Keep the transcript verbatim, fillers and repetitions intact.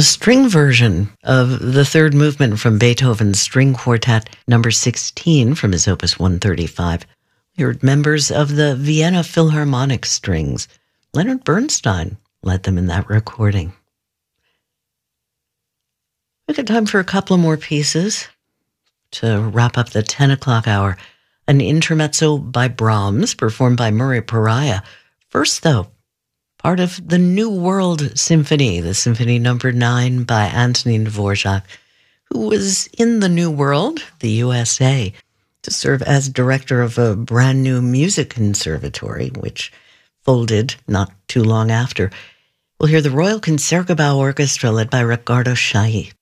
a string version of the third movement from Beethoven's String Quartet number sixteen from his Opus one thirty-five. We heard members of the Vienna Philharmonic Strings. Leonard Bernstein led them in that recording. We got time for a couple of more pieces to wrap up the ten o'clock hour. An intermezzo by Brahms, performed by Murray Pariah. First, though, part of the New World Symphony, the Symphony Number Nine by Antonin Dvorak, who was in the New World, the U S A, to serve as director of a brand new music conservatory, which folded not too long after. We'll hear the Royal Concertgebouw Orchestra led by Riccardo Chailly.